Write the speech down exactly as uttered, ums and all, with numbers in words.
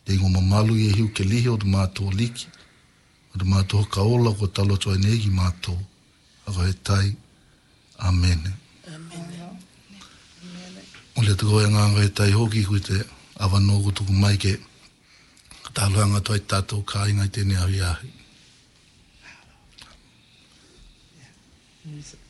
te ingo mamalu i e hiu ke lihi o te mātua liki, o te mātua kaola ko talo toa negi mātua, ako he tai, amene. O le te koe nganga he tai hoki kui te awano ko tuku mai ke tāluanga toa i tātou ka ingai tēne ahi ahi.